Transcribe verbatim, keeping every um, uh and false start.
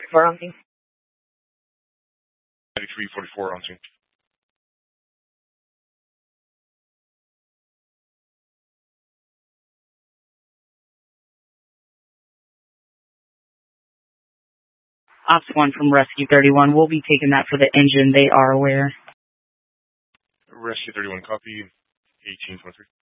forty-four on scene. ninety-three forty-four on scene. Ops one from Rescue thirty-one. We'll be taking that for the engine. They are aware. Rescue thirty-one, copy. eighteen twenty-three.